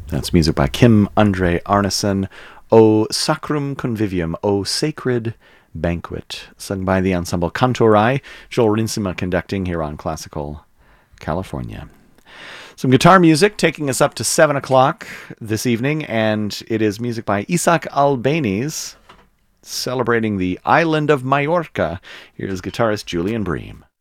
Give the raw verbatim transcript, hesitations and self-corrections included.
That's music by Kim Andre Arneson. O Sacrum Convivium, O Sacred Banquet, sung by the ensemble Cantorai. Joel Rinsema conducting here on Classical California. Some guitar music taking us up to seven o'clock this evening, and it is music by Isaac Albéniz, celebrating the island of Majorca. Here's guitarist Julian Bream.